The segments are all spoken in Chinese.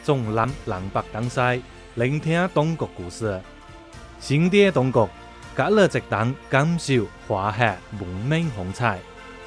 从南北东西聆听中国故事。新的中国，隔了一档感受华夏文明风采。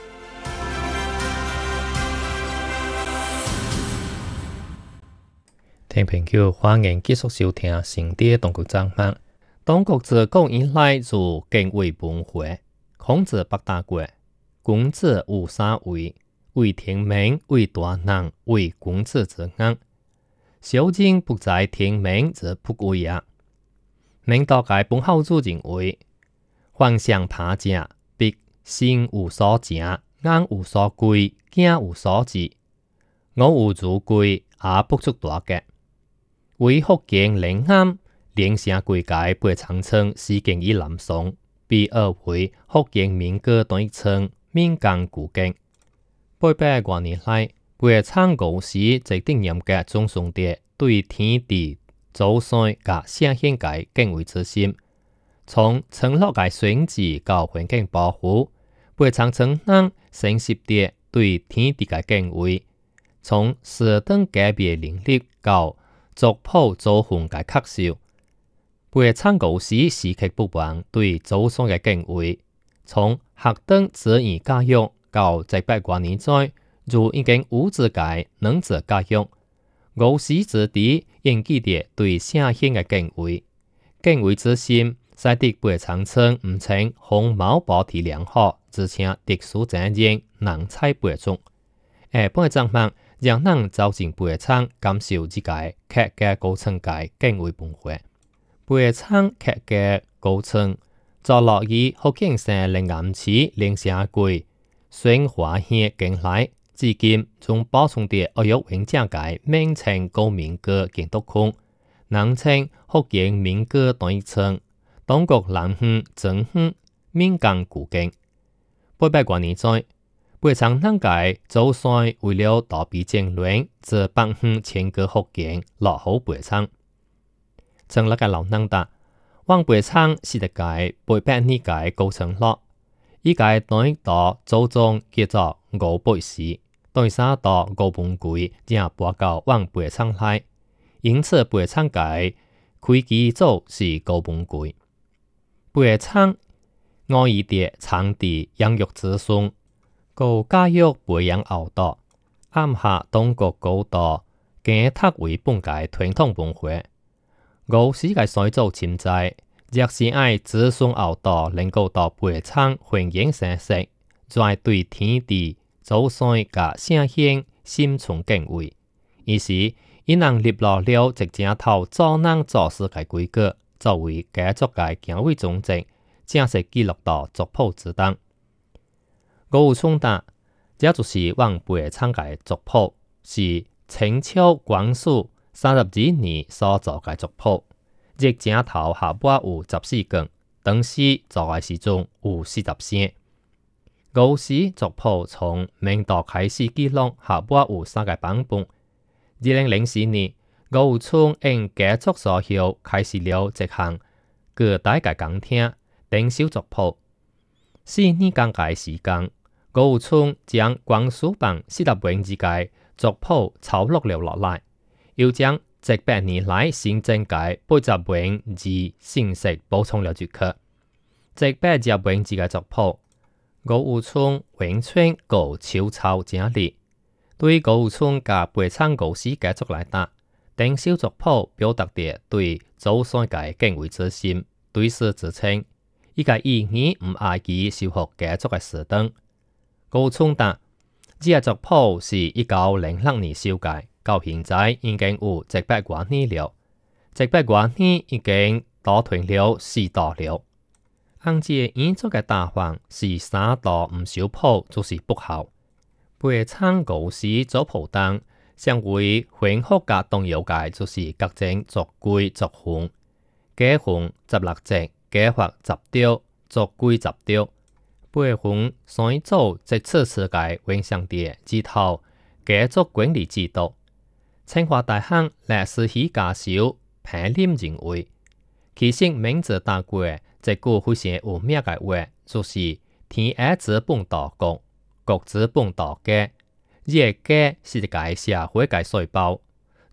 听朋友欢迎继续收听新的中国节目。中国自古以来就敬畏文化，孔子八大过，君子有三畏：畏天命，畏大人，畏君子之硬。小人不在天命则不畏也。明道嘅本校主认为，幻想怕正，必心有所正，眼有所归，惊有所至。我有主归，也不出大嘅。为福建岭南连城贵界背长村西境以南宋，被二为福建民歌短一村闽江古境。800多年来，背长古时制定严格总诵的对天地祖先甲社会界敬畏之心，从村落界选址到环境保护，背长村人诚实地对天地界敬畏，从四等界别能力到族谱祖训嘅确守，背长古时时刻不忘对祖先嘅敬畏，从学堂自然教育到700多年在，就已經有自界能自教育，古時之地引起的對社會嘅敬畏，敬畏之心，使得背長村唔稱紅毛保體良好，而且特殊責任能采背中。本嘅節目讓人走進背長，感受自界客嘅高層界敬畏文化。背長客嘅高層坐落於福建省嶺南市連城區宣華縣境內。至今仲保存的學育永正界名稱高民歌建築群，人稱福建民歌短一村，中國南園曾園閩江古境。800多年在，背長人界祖先為了逃避戰亂，自北園遷居福建，落好背長。村落嘅老人達，往背長是特界800年界高村落，依界短到祖宗叫做五背時。對三到五本櫃正搬到往背長來，因此背長界開基祖是五本櫃。背長我以啲長地養育子孫，高教育培養後代，暗下中國高度，建塔為本界傳統文化。古時嘅先祖潛在，若是愛子孫後代能夠到背長歡迎生息，再對天地祖先甲社會心存敬畏，於是伊人立落了一正頭做人做事嘅規矩，作為家族嘅行為總則，正式記錄到族譜之中。吳聰達，這就是往背長嘅族譜，是清朝光緒32年所做嘅族譜，一正頭下半有14卷，當時做嘅時鐘有40聲。古時族譜從明代開始記錄，下半有3個版本。2004年，吳聰因家族需要開始了一項各大嘅講廳訂修族譜。4年間嘅時間，吳聰將光緒版40本之嘅族譜抄錄了落來，又將700年來新增嘅80本之信息補充了註釋。700本之嘅族譜。吳聰完全個手抄整理，對吳聰甲背長古時家族來答，訂修族譜表達的對祖先嘅敬畏之心，對此自稱，依個意義唔亞於修復家族嘅事等。吳聰答，這族譜是1906年修改，到現在已經有700多年了，700多年已經倒退了4代了。按照演作嘅答案是3代唔修譜就是不孝。背長古時族譜當，相為婚服甲動搖界就是各種族規族訓，家訓16節，家法10條，族規10條。背訓先祖即此次界影響的指頭家族管理制度。清華大學歷史系教授潘林認為，其實明治大國這句非常有名嘅話，就是天下之本道國，國之本道家。這家是一個社會嘅細胞，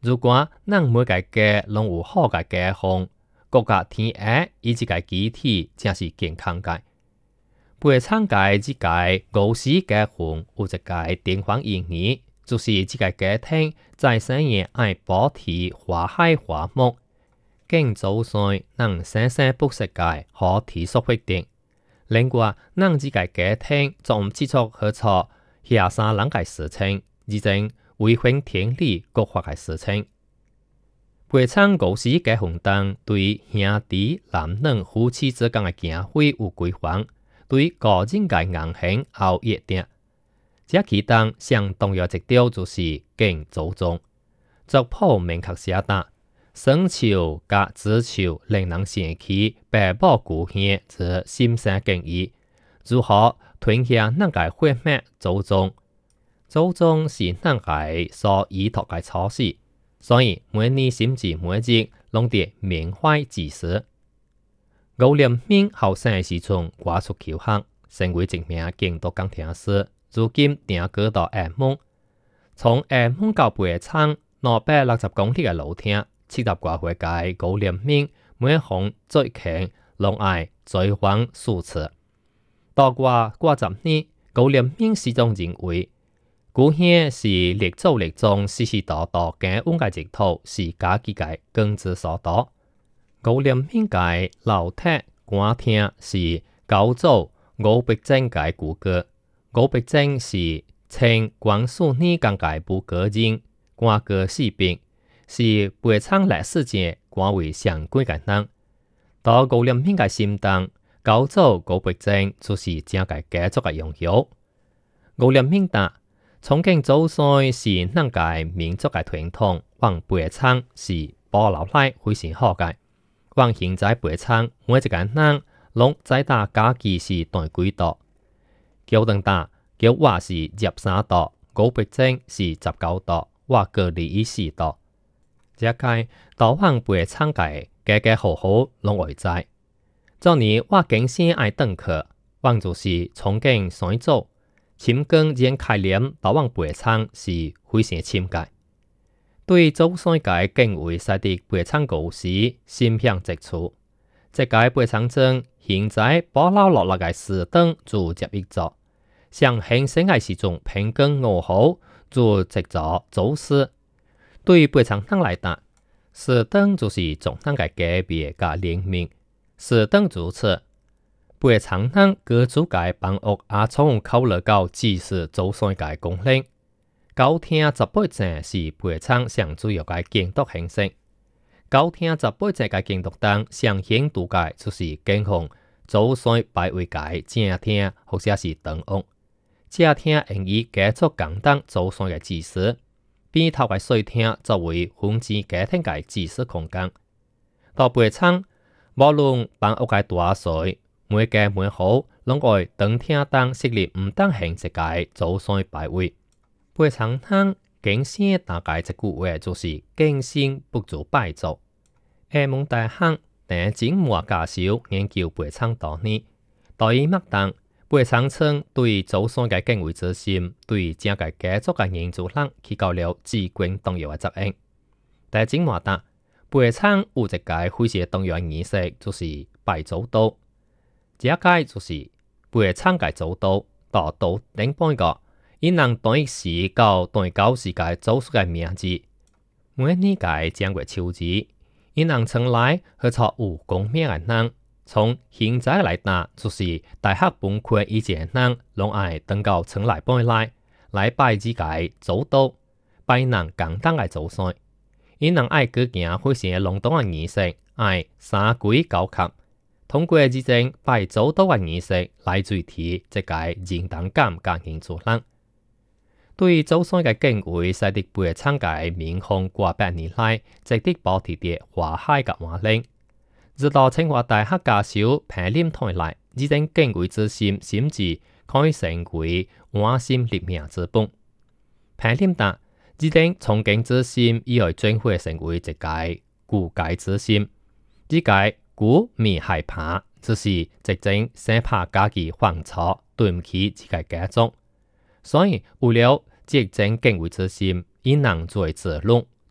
如果咱每个家拢有好个家风，国家天下以及个机体正是健康个。陪参界这个五时家风有一个电方意义，就是这个家庭在生也爱保持和谐和睦，敬祖先能生生不息个可体恤决定。另外，咱这个家庭总接触合作下三人个事情，而正违反天理国法个事情。陪参五时家风中，对兄弟男女夫妻之间个行为有规范，对个人个言行有约定。这其中上重要一条就是敬祖宗，族谱明确写达，生肖甲子肖令人想起父母故乡之心生敬意，如何吞下咱个血脉祖宗。祖宗是咱个所依托个草事，所以每年甚至每日拢得缅怀祭祀。吴念敏后生的时阵外出求学，成为一名京都钢铁师。如今定居到厦门，从厦门到北仓260公里的路程，70多岁的吴念敏每逢最近拢爱追访数次。度过几十年，吴念敏始终认为，故乡是列祖列宗世世代代耕耘的净土，是家己的根之所在。吴念敏的老铁歌听是高祖吴伯珍的故歌。吴伯珍是清光绪年间的武歌人，歌歌四并，是北仓历史上官位上贵的人。到吴念敏的心中，高祖吴伯珍就是整个家族的荣耀。吴念敏答：崇敬祖先是咱个民族的传统，往北仓是保留来非常好个。往现在北仓每一个人拢知道家己是第几代。桥长答：叫我是13代，吴伯珍是19代，我各24代。这个到往北仓个家家户户拢会知。昨年我经常爱转去，往就是崇敬先祖。深耕人概念到往北仓是非常深个。对祖先个敬畏，使得北仓故事心向直处。这个北仓庄现在保留落来个石灯就接一座。上兴盛的时阵，平均5号就一座祖师。对北仓人来讲，石灯就是众人的家别甲联名。石灯如此，北仓人居住的房屋也从考虑到祭祀祖先的功能。高厅18层是北仓上主要的建筑形式。高厅18层的建筑中，上显著的就是敬奉祖先拜位的正厅或者是堂屋。正厅用于家族共同祖先的祭祀，边头的水厅作为分支家庭的祭祀空间。到北仓，无论房屋的大小，每家每户拢会当厅中设立唔同形式的祖先拜位。北仓人经常大概一句话就是敬先不如拜祖。厦门大学陈景墨教授研究北仓多年，对于脉动。北仓村对祖先的敬畏之心，对整个家族的人族人起到了至关重要的作用。第一话答，北仓有一个非常重要的仪式，就是拜祖道。这个就是北仓的祖道，到道顶半个，因人当时到当9时的祖先的名字。每年的正月秋日，因人称来合作有功名的人。从现在来讲，就是大学崩溃以前人，拢爱登到村内拜来拜这个祖道，拜人共同的祖先。因人爱举行非常隆重的仪式，爱3跪9磕。通过这种拜祖道的仪式，来具体这个认同感甲人族人。对祖先的敬畏，使得北仓的民风过百年来，一直保持着和谐的hòa平。直到清华大学教授彭林台来，这种敬畏之心，甚至可以成为安心立命之本。彭林答，这种崇敬之心，以后转化成为一个固戒之心。这个固未害怕，就是一种生怕家己犯错，对不起这个家族。所以为了这种敬畏之心，因人做自论，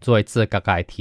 在自家嘅